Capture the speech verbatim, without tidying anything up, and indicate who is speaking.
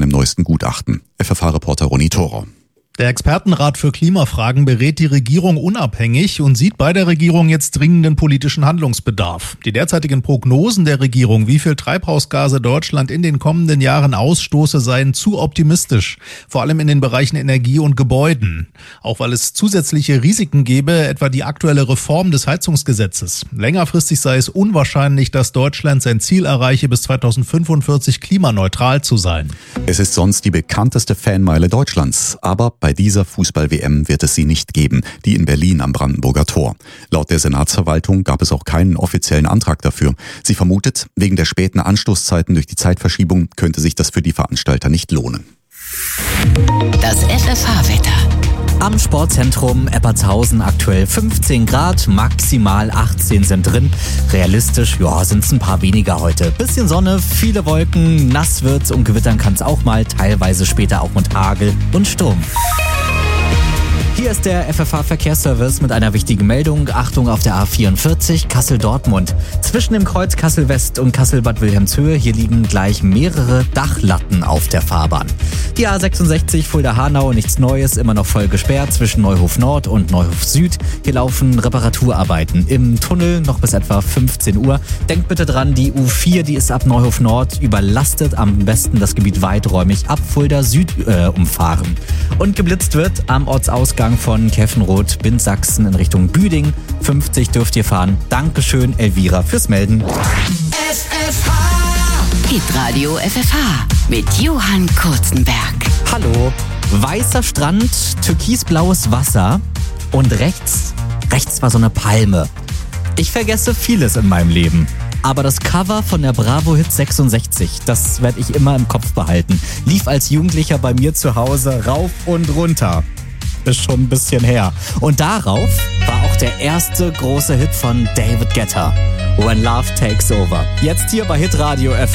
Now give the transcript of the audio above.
Speaker 1: im neuesten Gutachten. F F H-Reporter Ronny Thorer.
Speaker 2: Der Expertenrat für Klimafragen berät die Regierung unabhängig und sieht bei der Regierung jetzt dringenden politischen Handlungsbedarf. Die derzeitigen Prognosen der Regierung, wie viel Treibhausgase Deutschland in den kommenden Jahren ausstoße, seien zu optimistisch, vor allem in den Bereichen Energie und Gebäuden. Auch weil es zusätzliche Risiken gäbe, etwa die aktuelle Reform des Heizungsgesetzes. Längerfristig sei es unwahrscheinlich, dass Deutschland sein Ziel erreiche, bis zweitausendfünfundvierzig klimaneutral zu sein.
Speaker 1: Es ist sonst die bekannteste Fanmeile Deutschlands, aber bei dieser Fußball-W M wird es sie nicht geben, die in Berlin am Brandenburger Tor. Laut der Senatsverwaltung gab es auch keinen offiziellen Antrag dafür. Sie vermutet, wegen der späten Anstoßzeiten durch die Zeitverschiebung könnte sich das für die Veranstalter nicht lohnen.
Speaker 3: Das F F H-Wetter.
Speaker 4: Am Sportzentrum Eppertshausen aktuell fünfzehn Grad, maximal achtzehn sind drin. Realistisch, ja, sind es ein paar weniger heute. Bisschen Sonne, viele Wolken, nass wird's und gewittern kann es auch mal, teilweise später auch mit Hagel und Sturm. Hier ist der F F H-Verkehrsservice mit einer wichtigen Meldung. Achtung auf der A vierundvierzig Kassel-Dortmund. Zwischen dem Kreuz Kassel-West und Kassel-Bad Wilhelmshöhe, hier liegen gleich mehrere Dachlatten auf der Fahrbahn. Die A sechsundsechzig Fulda-Hanau, nichts Neues, immer noch voll gesperrt zwischen Neuhof Nord und Neuhof Süd. Hier laufen Reparaturarbeiten im Tunnel noch bis etwa fünfzehn Uhr. Denkt bitte dran, die U vier, die ist ab Neuhof Nord überlastet. Am besten das Gebiet weiträumig ab Fulda Süd äh, umfahren. Und geblitzt wird am Ortsausgang von Keffenroth, Bindsachsen in Richtung Büding. fünfzig dürft ihr fahren. Dankeschön, Elvira, fürs Melden.
Speaker 3: F F H. Hitradio F F H mit Johann Kurzenberg.
Speaker 4: Hallo. Weißer Strand, türkisblaues Wasser und rechts, rechts war so eine Palme. Ich vergesse vieles in meinem Leben. Aber das Cover von der Bravo Hit sechsundsechzig, das werde ich immer im Kopf behalten. Lief als Jugendlicher bei mir zu Hause rauf und runter. Ist schon ein bisschen her. Und darauf war auch der erste große Hit von David Guetta. When Love Takes Over. Jetzt hier bei Hitradio F